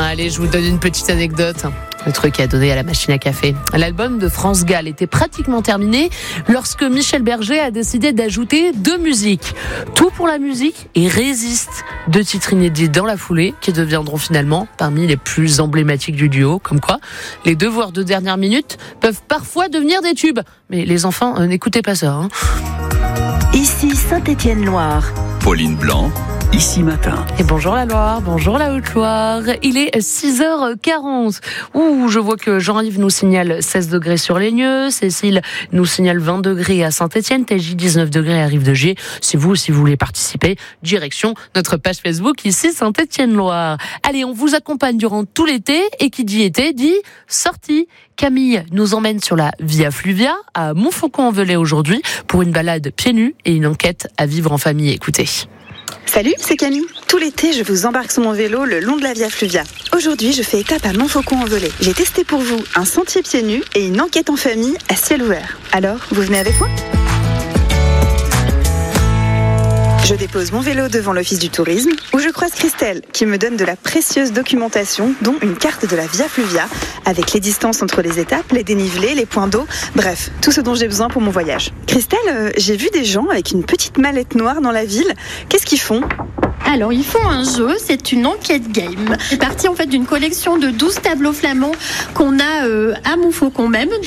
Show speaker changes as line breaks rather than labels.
Allez, je vous donne une petite anecdote. Le truc à donner à la machine à café. L'album de France Gall était pratiquement terminé lorsque Michel Berger a décidé d'ajouter 2 musiques. Tout pour la musique et Résiste. 2 titres inédits dans la foulée qui deviendront finalement parmi les plus emblématiques du duo. Comme quoi, les 2 voire 2 dernières minutes peuvent parfois devenir des tubes. Mais les enfants, n'écoutez pas ça.
Ici Saint-Étienne-Loire.
Pauline Blanc, Ici Matin.
Et bonjour la Loire, bonjour la Haute-Loire. Il est 6h40. Je vois que Jean-Yves nous signale 16 degrés sur les Lieux. Cécile nous signale 20 degrés à Saint-Étienne. TJ 19 degrés à Rive-de-Gier. Si vous voulez participer, direction notre page Facebook ici Saint-Étienne-Loire. Allez, on vous accompagne durant tout l'été. Et qui dit été dit sortie. Camille nous emmène sur la Via Fluvia à Montfaucon-en-Velay aujourd'hui pour une balade pieds nus et une enquête à vivre en famille. Écoutez.
Salut, c'est Camille. Tout l'été, je vous embarque sur mon vélo le long de la Via Fluvia. Aujourd'hui, je fais étape à Montfaucon-en-Velay. J'ai testé pour vous un sentier pieds nus et une enquête en famille à ciel ouvert. Alors, vous venez avec moi ? Je dépose mon vélo devant l'office du tourisme où je croise Christelle qui me donne de la précieuse documentation dont une carte de la Via Fluvia avec les distances entre les étapes, les dénivelés, les points d'eau, bref, tout ce dont j'ai besoin pour mon voyage. Christelle, j'ai vu des gens avec une petite mallette noire dans la ville. Qu'est-ce qu'ils font ?
Alors, ils font un jeu, c'est une enquête game. C'est parti en fait d'une collection de 12 tableaux flamands qu'on a à Montfaucon même.